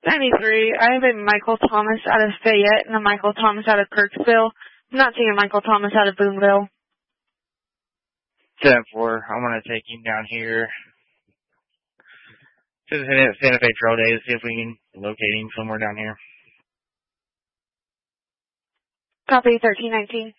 93. I have a Michael Thomas out of Fayette and a Michael Thomas out of Kirksville. I'm not seeing a Michael Thomas out of Boonville. 10-4. I'm going to take him down here to the Santa Fe Trail Day to see if we can locate him somewhere down here. Copy 1319.